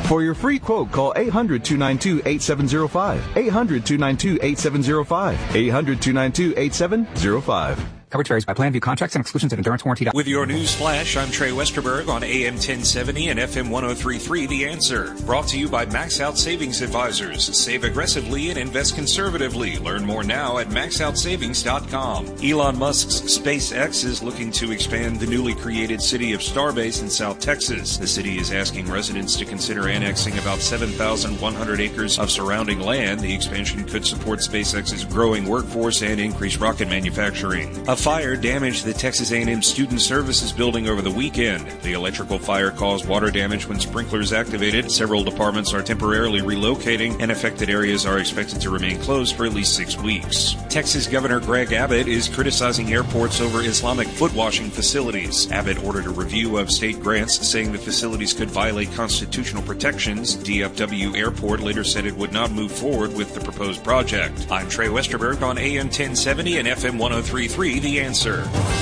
For your free quote, call 800-292-8705. 800-292-8705. 800-292-8705. Coverage varies by plan. View contracts and exclusions at Endurance Warranty. With your news flash, I'm Trey Westerberg on AM 1070 and FM 103.3 The Answer. Brought to you by Max Out Savings Advisors. Save aggressively and invest conservatively. Learn more now at maxoutsavings.com. Elon Musk's SpaceX is looking to expand the newly created city of Starbase in South Texas. The city is asking residents to consider annexing about 7,100 acres of surrounding land. The expansion could support SpaceX's growing workforce and increase rocket manufacturing. A fire damaged the Texas A&M Student Services building over the weekend. The electrical fire caused water damage when sprinklers activated. Several departments are temporarily relocating, and affected areas are expected to remain closed for at least 6 weeks. Texas Governor Greg Abbott is criticizing airports over Islamic foot washing facilities. Abbott ordered a review of state grants, saying the facilities could violate constitutional protections. DFW Airport later said it would not move forward with the proposed project. I'm Trey Westerberg on AM 1070 and FM 103.3 The Answer.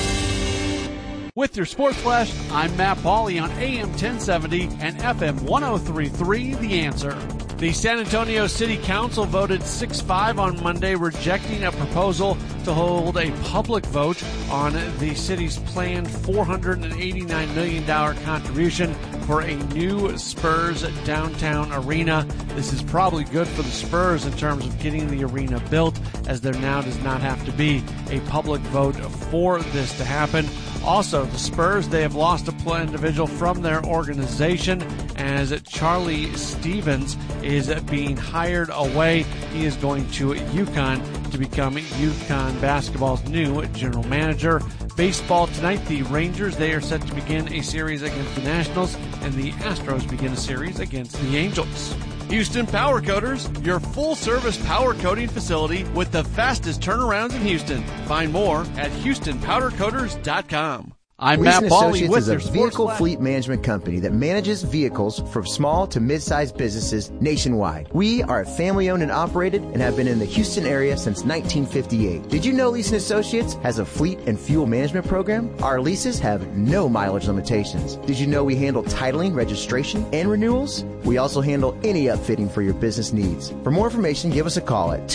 With your Sports Flash, I'm Matt Pauley on AM 1070 and FM 103.3 The Answer. The San Antonio City Council voted 6-5 on Monday, rejecting a proposal to hold a public vote on the city's planned $489 million contribution for a new Spurs downtown arena. This is probably good for the Spurs in terms of getting the arena built, as there now does not have to be a public vote for this to happen. Also, the Spurs, they have lost a individual from their organization as Charlie Stevens is being hired away. He is going to UConn to become UConn basketball's new general manager. Baseball tonight, the Rangers, they are set to begin a series against the Nationals, and the Astros begin a series against the Angels. Houston Power Coaters, your full-service power coating facility with the fastest turnarounds in Houston. Find more at HoustonPowderCoaters.com. I'm Matt Pauley with your Associates is a vehicle fleet management company that manages vehicles for small to mid-sized businesses nationwide. We are family-owned and operated and have been in the Houston area since 1958. Did you know Leeson Associates has a fleet and fuel management program? Our leases have no mileage limitations. Did you know we handle titling, registration, and renewals? We also handle any upfitting for your business needs. For more information, give us a call at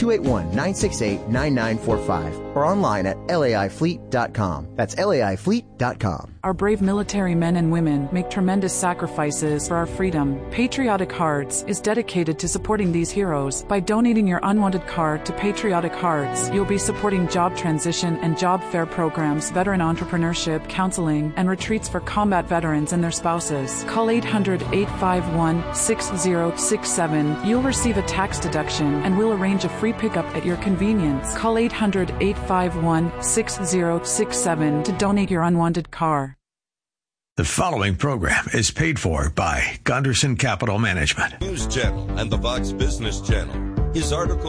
281-968-9945 or online at laifleet.com. That's laifleet.com. Our brave military men and women make tremendous sacrifices for our freedom. Patriotic Hearts is dedicated to supporting these heroes. By donating your unwanted card to Patriotic Hearts, you'll be supporting job transition and job fair programs, veteran entrepreneurship, counseling, and retreats for combat veterans and their spouses. Call 800-851-6067. You'll receive a tax deduction, and we'll arrange a free pickup at your convenience. Call 800-851-6067 to donate your unwanted car. The following program is paid for by Gunderson Capital Management. News Channel and the Fox Business Channel. His article